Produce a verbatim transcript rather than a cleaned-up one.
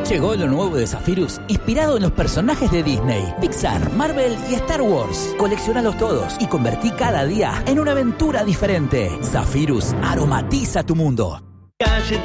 Llegó lo nuevo de Zephyrus, inspirado en los personajes de Disney, Pixar, Marvel y Star Wars. Coleccionalos todos y convertí cada día en una aventura diferente. Zephyrus aromatiza tu mundo.